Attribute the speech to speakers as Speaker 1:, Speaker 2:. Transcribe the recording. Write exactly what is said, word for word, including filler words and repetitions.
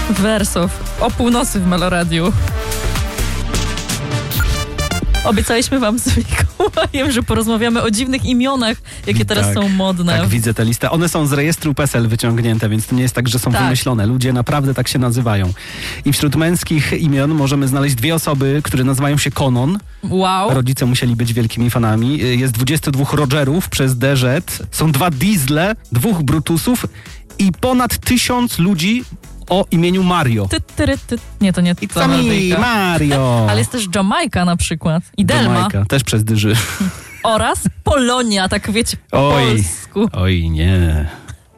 Speaker 1: Wersow. O północy w Meloradiu. Obiecaliśmy wam z Mikołajem, że porozmawiamy o dziwnych imionach, jakie teraz
Speaker 2: tak,
Speaker 1: są modne.
Speaker 2: Tak, widzę tę listę. One są z rejestru P E S E L wyciągnięte, więc to nie jest tak, że są
Speaker 1: tak.
Speaker 2: wymyślone. Ludzie naprawdę tak się nazywają. I wśród męskich imion możemy znaleźć dwie osoby, które nazywają się Konon.
Speaker 1: Wow.
Speaker 2: Rodzice musieli być wielkimi fanami. Jest dwudziestu dwóch Rogerów przez D Z. Są dwa Diesle, dwóch Brutusów i ponad tysiąc ludzi o imieniu Mario.
Speaker 1: Ty, ty, ty. Nie, to nie
Speaker 2: It's
Speaker 1: to
Speaker 2: me,
Speaker 1: melodyjka.
Speaker 2: Mario.
Speaker 1: Ale jest też Jamajka na przykład. I Delma.
Speaker 2: Jamajka, też przez dyży.
Speaker 1: Oraz Polonia, tak wiecie, po
Speaker 2: Oj,
Speaker 1: polsku.
Speaker 2: oj nie.